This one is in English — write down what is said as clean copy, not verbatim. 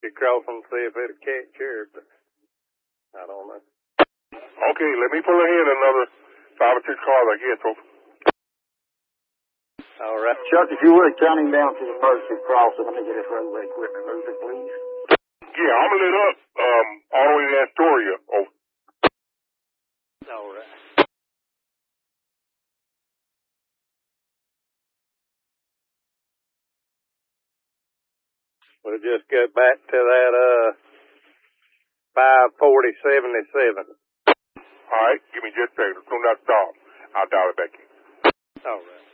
emergency crossing, see if it'll catch here, but I don't know. Okay, let me pull ahead another 5 or 6 cars, I guess. All right. Chuck, if you would, count him down to the emergency crossing. Let me get his roadway equipment moving, please. Yeah, I'm gonna lit up all the way to Astoria. Over. All right. We'll just go back to that 540-77. All right, give me just a second. As soon as I stop, I'll dial it back in. All right.